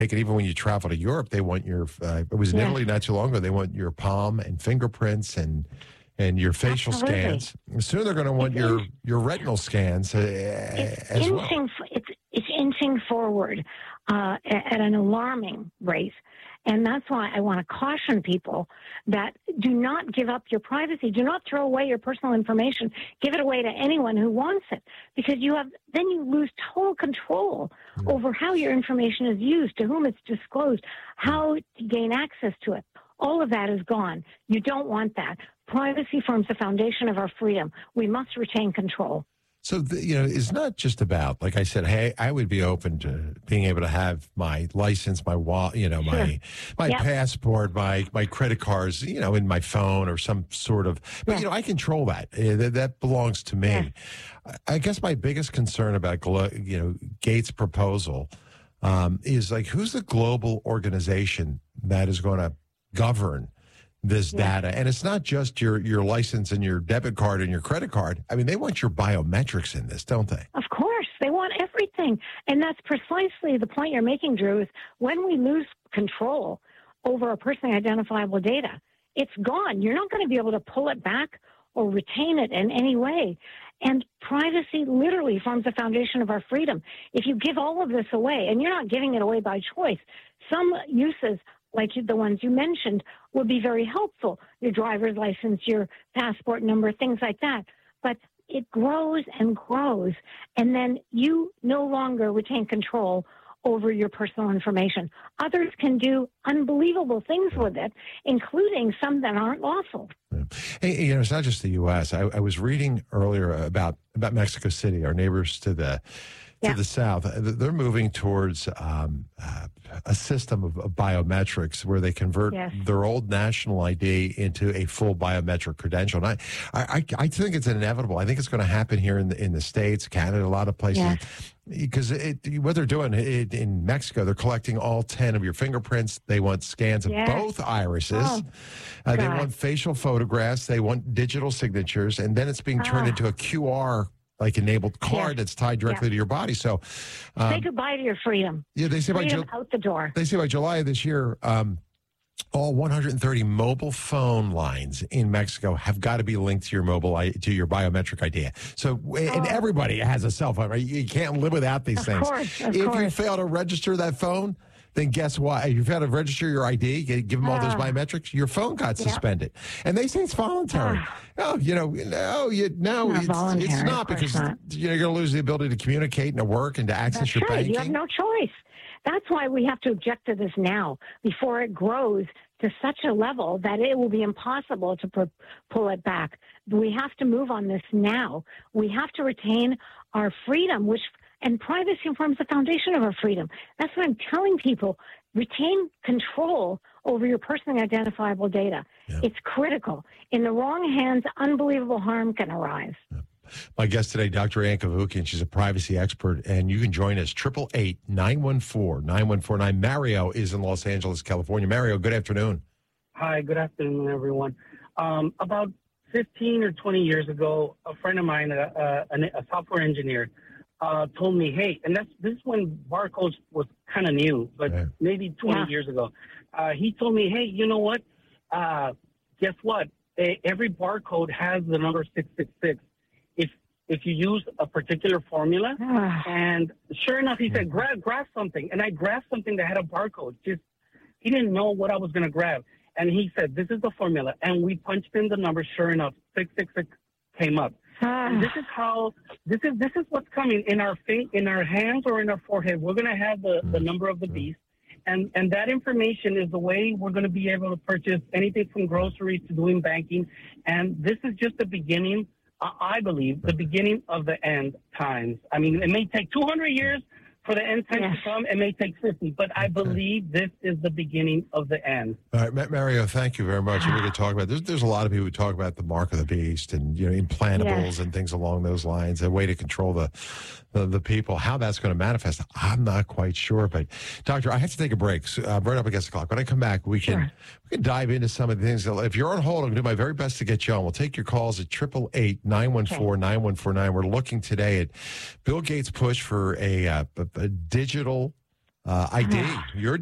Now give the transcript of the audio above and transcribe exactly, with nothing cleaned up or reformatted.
And even when you travel to Europe, they want your, uh, it was in Yes. Italy not too long ago, they want your palm and fingerprints and and your facial Absolutely. scans. Soon they're going to want It's your, in- your retinal scans uh, It's as well. inching, f- it's, it's inching forward uh, at, at an alarming rate. And that's why I want to caution people that do not give up your privacy. Do not throw away your personal information. Give it away to anyone who wants it, because you have then you lose total control Yeah. over how your information is used, to whom it's disclosed, how to gain access to it. All of that is gone. You don't want that. Privacy forms the foundation of our freedom. We must retain control. So, the, you know, it's not just about, like I said, hey, I would be open to being able to have my license, my wallet, you know, my Sure. my Yep. passport, my my credit cards, you know, in my phone or some sort of, but, Yeah. you know, I control that. Uh, that, that belongs to me. Yeah. I I guess my biggest concern about, glo- you know, Gates' proposal um, is like, who's the global organization that is going to govern this Yeah. data? And it's not just your your license and your debit card and your credit card. I mean, they want your biometrics in this, don't they? Of course, they want everything. And that's precisely the point you're making, Drew, is when we lose control over our personally identifiable data, it's gone. You're not going to be able to pull it back or retain it in any way. And privacy literally forms the foundation of our freedom. If you give all of this away, and you're not giving it away by choice, some uses, like the ones you mentioned, would be very helpful. Your driver's license, your passport number, things like that. But it grows and grows, and then you no longer retain control over your personal information. Others can do unbelievable things with it, including some that aren't lawful. Yeah. Hey, you know, it's not just the U S. I, I was reading earlier about about Mexico City, our neighbors to the to Yeah. the south. They're moving towards um, uh, a system of, of biometrics where they convert Yes. their old national I D into a full biometric credential. And I, I, I think it's inevitable. I think it's going to happen here in the in the States, Canada, a lot of places. Yes. Because it, what they're doing it, in Mexico, they're collecting all ten of your fingerprints. They want scans of Yes. both irises. Oh, uh, they God. want facial photographs. They want digital signatures. And then it's being turned Ah. into a Q R like enabled card Yes. that's tied directly to your body. So, um, Say goodbye to your freedom. yeah, they say by Freedom Ju- out the door. they say by July of this year, um, all one hundred thirty mobile phone lines in Mexico have got to be linked to your mobile I- to your biometric I D. So, and Oh. everybody has a cell phone, right? You can't live without these Of things. course, of if you course. fail to register that phone, then guess what? If you fail to register your I D, give give them all those Ah. biometrics, your phone got Yeah. suspended. And they say it's voluntary. Ah. Oh, you know, no, you, no, Not it's, it's voluntary, not of course because not. you know, you're going to lose the ability to communicate and to work and to access That's your right. banking. You have no choice. That's why we have to object to this now, before it grows to such a level that it will be impossible to pu- pull it back. We have to move on this now. We have to retain our freedom, which and privacy forms the foundation of our freedom. That's what I'm telling people. Retain control over your personally identifiable data. Yeah. It's critical. In the wrong hands, unbelievable harm can arise. My guest today, Doctor Ann Cavoukian, she's a privacy expert, and you can join us, eight eight eight, nine one four, nine one four nine. Mario is in Los Angeles, California. Mario, good afternoon. Hi, good afternoon, everyone. Um, about fifteen or twenty years ago, a friend of mine, a, a, a software engineer, uh, told me, hey, and that's this is when barcodes was kind of new, but Right. maybe twenty Yeah. years ago. Uh, he told me, hey, you know what? Uh, guess what? E- Every barcode has the number six six six. If if you use a particular formula, Ah. and sure enough, he said, grab, grab something. And I grabbed something that had a barcode. Just, he didn't know what I was going to grab. And he said, this is the formula. And we punched in the number. Sure enough, six six six came up. And this is how, this is, this is what's coming in our fin- in our hands or in our forehead. We're going to have the, the number of the beast. And, and that information is the way we're going to be able to purchase anything from groceries to doing banking. And this is just the beginning, uh, I believe, the beginning of the end times. I mean, it may take two hundred years for the end times Yes. to come. It may take fifty, but I believe this is the beginning of the end. All right, Ma- Mario, thank you very much. And we could talk about there's there's a lot of people who talk about the mark of the beast and you know implantables Yes. and things along those lines, a way to control the the, the people. How that's going to manifest, I'm not quite sure. But doctor, I have to take a break. So, uh, right up against the clock. When I come back, we can Sure. we can dive into some of the things. If you're on hold, I'm going to do my very best to get you on. We'll take your calls at triple eight nine one four nine one four nine. We're looking today at Bill Gates' push for a, uh, a, a digital uh, I D, your